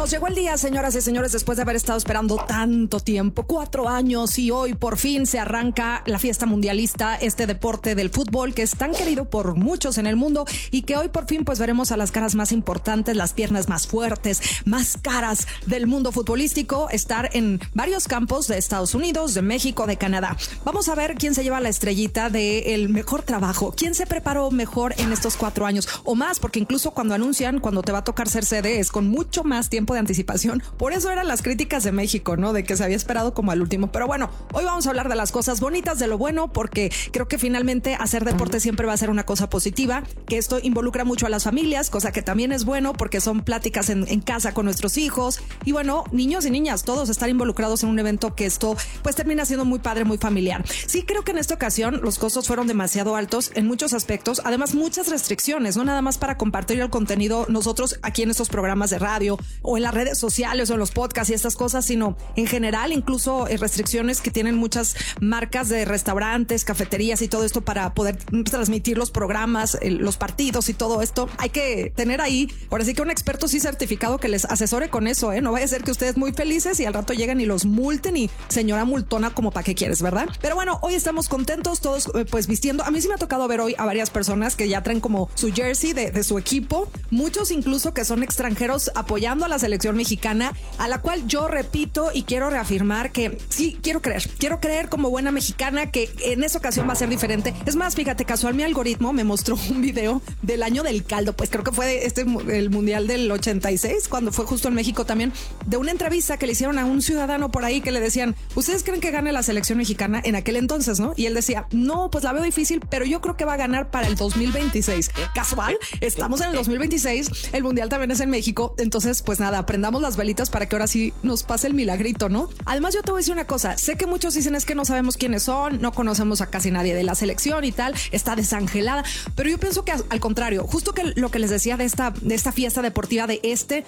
Nos llegó el día, señoras y señores, después de haber estado esperando tanto tiempo, 4 años, y hoy por fin se arranca la fiesta mundialista, este deporte del fútbol que es tan querido por muchos en el mundo y que hoy por fin pues veremos a las caras más importantes, las piernas más fuertes, más caras del mundo futbolístico estar en varios campos de Estados Unidos, de México, de Canadá. Vamos a ver quién se lleva la estrellita del mejor trabajo, quién se preparó mejor en estos 4 años o más, porque incluso cuando anuncian cuando te va a tocar ser sede es con mucho más tiempo de anticipación. Por eso eran las críticas de México, ¿no? De que se había esperado como al último. Pero bueno, hoy vamos a hablar de las cosas bonitas, de lo bueno, porque creo que finalmente hacer deporte siempre va a ser una cosa positiva, que esto involucra mucho a las familias, cosa que también es bueno porque son pláticas en casa con nuestros hijos y bueno, niños y niñas, todos estar involucrados en un evento que esto pues termina siendo muy padre, muy familiar. Sí, creo que en esta ocasión los costos fueron demasiado altos en muchos aspectos, además muchas restricciones, no nada más para compartir el contenido nosotros aquí en estos programas de radio o en las redes sociales o en los podcasts y estas cosas, sino en general incluso restricciones que tienen muchas marcas de restaurantes, cafeterías y todo esto para poder transmitir los programas, los partidos y todo esto. Hay que tener ahí, ahora sí que un experto sí certificado que les asesore con eso, no vaya a ser que ustedes muy felices y al rato lleguen y los multen y señora multona como para qué quieres, ¿verdad? Pero bueno, hoy estamos contentos todos pues vistiendo. A mí sí me ha tocado ver hoy a varias personas que ya traen como su jersey de su equipo, muchos incluso que son extranjeros apoyando a la selección mexicana, a la cual yo repito y quiero reafirmar que sí, quiero creer como buena mexicana que en esa ocasión va a ser diferente. Es más, fíjate, casual mi algoritmo me mostró un video del año del caldo, pues creo que fue el mundial del 86, cuando fue justo en México también, de una entrevista que le hicieron a un ciudadano por ahí que le decían, ¿ustedes creen que gane la selección mexicana en aquel entonces, no? Y él decía, no, pues la veo difícil, pero yo creo que va a ganar para el 2026. Casual, estamos en el 2026, el mundial también es en México, entonces pues nada, prendamos las velitas para que ahora sí nos pase el milagrito, ¿no? Además yo te voy a decir una cosa, sé que muchos dicen es que no sabemos quiénes son, no conocemos a casi nadie de la selección y tal, está desangelada, pero yo pienso que al contrario, justo que lo que les decía de esta fiesta deportiva de este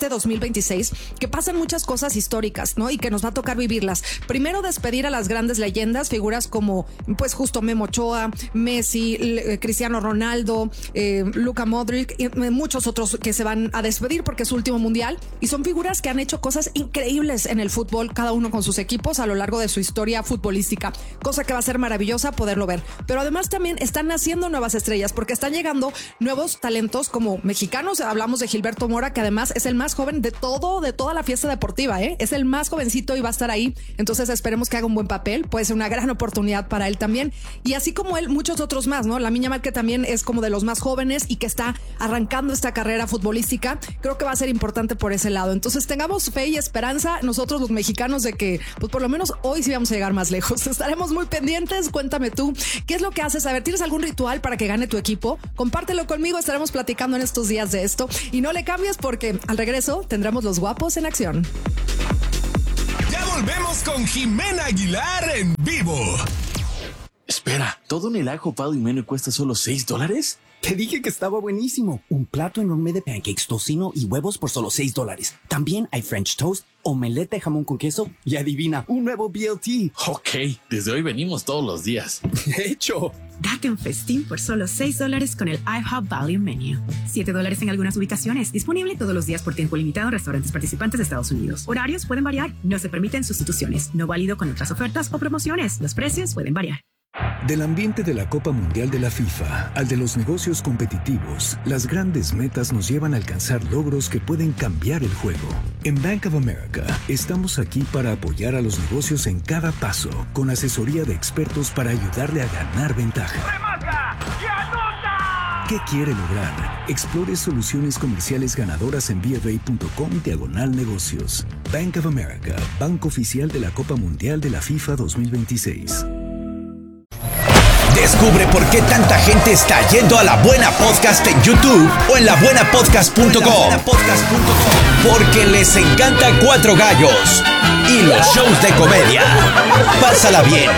2026, que pasan muchas cosas históricas, ¿no? Y que nos va a tocar vivirlas. Primero, despedir a las grandes leyendas, figuras como pues justo Memo Ochoa, Messi, Cristiano Ronaldo, Luka Modric y muchos otros que se van a despedir porque es su último mundial y son figuras que han hecho cosas increíbles en el fútbol, cada uno con sus equipos a lo largo de su historia futbolística, cosa que va a ser maravillosa poderlo ver. Pero además también están naciendo nuevas estrellas porque están llegando nuevos talentos como mexicanos. Hablamos de Gilberto Mora, que además es el más joven de toda la fiesta deportiva, es el más jovencito y va a estar ahí, entonces esperemos que haga un buen papel, puede ser una gran oportunidad para él también, y así como él, muchos otros más, ¿no? Lamine Yamal, que también es como de los más jóvenes y que está arrancando esta carrera futbolística, creo que va a ser importante por ese lado. Entonces tengamos fe y esperanza nosotros los mexicanos de que pues por lo menos hoy sí vamos a llegar más lejos. Estaremos muy pendientes. Cuéntame tú, ¿qué es lo que haces? A ver, ¿tienes algún ritual para que gane tu equipo? Compártelo conmigo, estaremos platicando en estos días de esto y no le cambies porque al regreso tendremos los guapos en acción. Ya volvemos con Jimena Aguilar en vivo. Espera, ¿todo en el ajo, pavo y menú cuesta solo $6? Te dije que estaba buenísimo. Un plato enorme de pancakes, tocino y huevos por solo $6. También hay French toast, omelette de jamón con queso y adivina, un nuevo BLT. Ok, desde hoy venimos todos los días. De hecho, date un festín por solo $6 con el IHOP Value Menu. $7 en algunas ubicaciones. Disponible todos los días por tiempo limitado en restaurantes participantes de Estados Unidos. Horarios pueden variar. No se permiten sustituciones. No válido con otras ofertas o promociones. Los precios pueden variar. Del ambiente de la Copa Mundial de la FIFA al de los negocios competitivos, las grandes metas nos llevan a alcanzar logros que pueden cambiar el juego. En Bank of America, estamos aquí para apoyar a los negocios en cada paso, con asesoría de expertos para ayudarle a ganar ventaja. ¡Remata y anota! ¿Qué quiere lograr? Explore soluciones comerciales ganadoras en BofA.com/negocios. Bank of America, banco oficial de la Copa Mundial de la FIFA 2026. Descubre por qué tanta gente está yendo a La Buena Podcast en YouTube o en labuenapodcast.com. Porque les encanta Cuatro Gallos y los shows de comedia. Pásala bien,